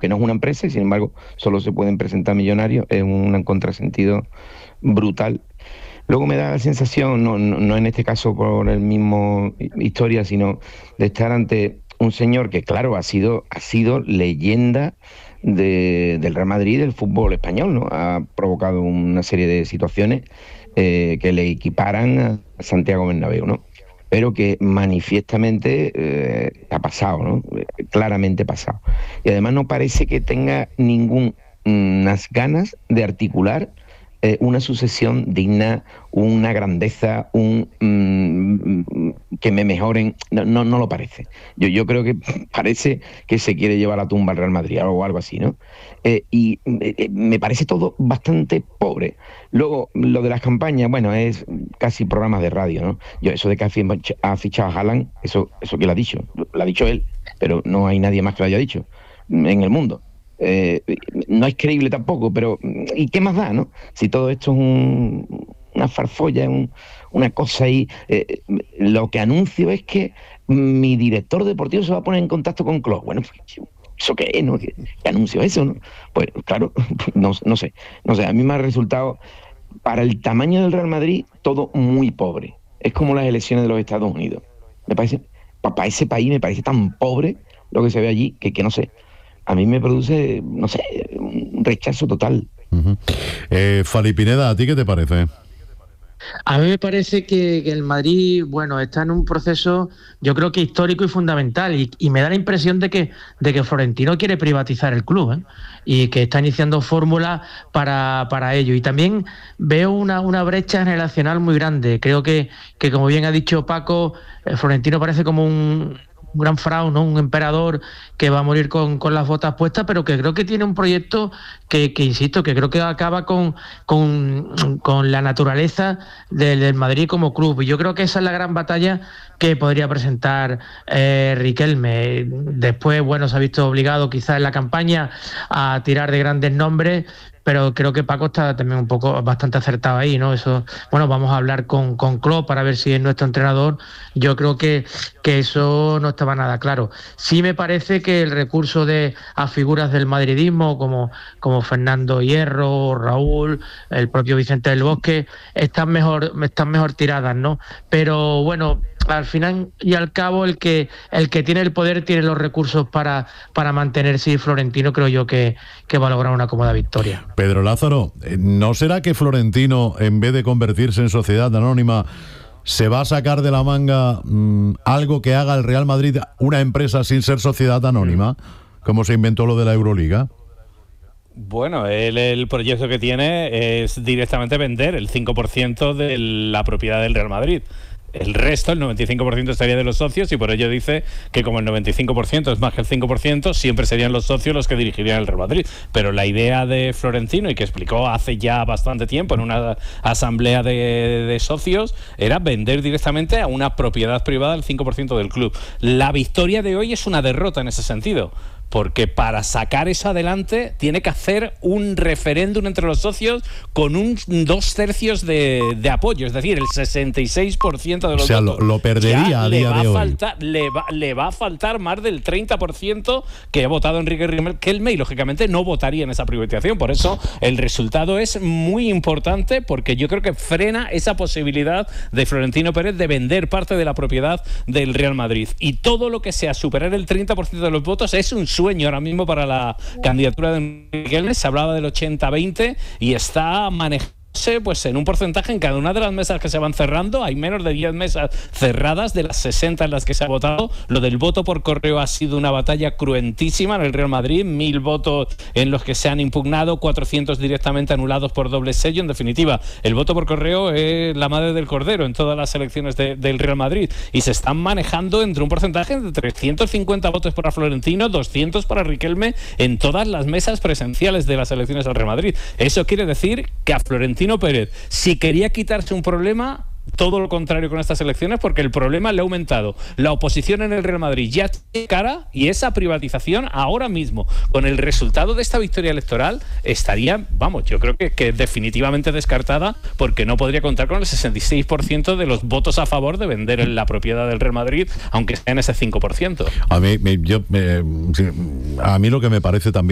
aunque no es una empresa y sin embargo solo se pueden presentar millonarios, es un contrasentido brutal. Luego me da la sensación, no en este caso por el mismo historia, sino de estar ante un señor que, claro, ha sido leyenda del Real Madrid, del fútbol español, ¿no? Ha provocado una serie de situaciones que le equiparan a Santiago Bernabéu, ¿no? Pero que manifiestamente ha pasado, ¿no? Claramente pasado. Y además no parece que tenga unas ganas de articular una sucesión digna, una grandeza, que me mejoren, no lo parece. Yo creo que parece que se quiere llevar a la tumba al Real Madrid o algo así, ¿no? Y me parece todo bastante pobre. Luego, lo de las campañas, bueno, es casi programas de radio, ¿no? Yo eso de que ha fichado a Haaland, eso que lo ha dicho él, pero no hay nadie más que lo haya dicho en el mundo. No es creíble tampoco, pero ¿y qué más da, no? Si todo esto es una farfolla, una cosa ahí. Lo que anuncio es que mi director deportivo se va a poner en contacto con Klopp. Bueno, ¿eso qué es, no? ¿Qué anuncio es eso, no? Pues claro, no sé, a mí me ha resultado, para el tamaño del Real Madrid, todo muy pobre. Es como las elecciones de los Estados Unidos. Me parece, para ese país me parece tan pobre lo que se ve allí, que no sé. A mí me produce, no sé, un rechazo total. Uh-huh. Fali Pineda, ¿a ti qué te parece? A mí me parece que el Madrid, bueno, está en un proceso, yo creo que histórico y fundamental, y me da la impresión de que Florentino quiere privatizar el club, y que está iniciando fórmulas para ello. Y también veo una brecha generacional muy grande. Creo que como bien ha dicho Paco, Florentino parece como un gran faraón, ¿no? Un emperador que va a morir con las botas puestas, pero que creo que tiene un proyecto que insisto, que creo que acaba con la naturaleza del Madrid como club. Y yo creo que esa es la gran batalla que podría presentar Riquelme. Después, bueno, se ha visto obligado quizás en la campaña a tirar de grandes nombres, pero creo que Paco está también bastante acertado ahí, ¿no? Eso, bueno, vamos a hablar con Klopp para ver si es nuestro entrenador. Yo creo que eso no estaba nada claro. Sí me parece que el recurso a figuras del madridismo como Fernando Hierro, Raúl, el propio Vicente del Bosque, están mejor tiradas, ¿no? Pero bueno, al final y al cabo el que tiene el poder tiene los recursos para mantenerse, y Florentino creo yo que va a lograr una cómoda victoria. Pedro Lázaro, ¿no será que Florentino, en vez de convertirse en sociedad anónima, se va a sacar de la manga algo que haga el Real Madrid una empresa sin ser sociedad anónima, como se inventó lo de la Euroliga? Bueno, él el proyecto que tiene es directamente vender el 5% de la propiedad del Real Madrid. El resto, el 95%, estaría de los socios, y por ello dice que como el 95% es más que el 5%, siempre serían los socios los que dirigirían el Real Madrid. Pero la idea de Florentino, y que explicó hace ya bastante tiempo en una asamblea de socios, era vender directamente a una propiedad privada el 5% del club. La victoria de hoy es una derrota en ese sentido, porque para sacar eso adelante tiene que hacer un referéndum entre los socios con un 2/3 de apoyo, es decir, el 66% de los votos. Lo perdería ya a día de hoy. Le va a faltar más del 30% que ha votado Enrique Riquelme, y lógicamente no votaría en esa privatización. Por eso el resultado es muy importante, porque yo creo que frena esa posibilidad de Florentino Pérez de vender parte de la propiedad del Real Madrid. Y todo lo que sea superar el 30% de los votos es un sueño ahora mismo para la candidatura de Riquelme. Se hablaba del 80-20 y está manejando pues en un porcentaje en cada una de las mesas que se van cerrando. Hay menos de 10 mesas cerradas de las 60 en las que se ha votado. Lo del voto por correo ha sido una batalla cruentísima en el Real Madrid. 1000 votos en los que se han impugnado, 400 directamente anulados por doble sello. En definitiva, el voto por correo es la madre del cordero en todas las elecciones del Real Madrid, y se están manejando entre un porcentaje de 350 votos para Florentino, 200 para Riquelme en todas las mesas presenciales de las elecciones del Real Madrid. Eso quiere decir que a Florentino Pérez, si quería quitarse un problema, todo lo contrario con estas elecciones, porque el problema le ha aumentado. La oposición en el Real Madrid ya tiene cara, y esa privatización ahora mismo, con el resultado de esta victoria electoral, estaría, yo creo que definitivamente descartada, porque no podría contar con el 66% de los votos a favor de vender la propiedad del Real Madrid, aunque sea en ese 5%. A mí lo que me parece también